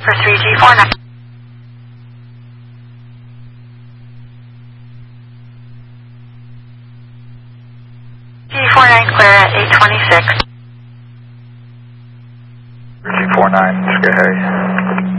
For 3G49. G49 clear at 826. G49, Sky Harry.